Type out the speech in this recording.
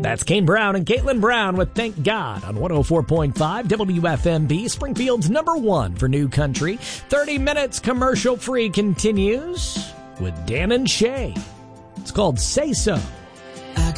That's Kane Brown and Caitlin Brown with Thank God on 104.5 WFMB, Springfield's #1 for new country. 30 minutes commercial free continues with Dan and Shay. It's called Say So.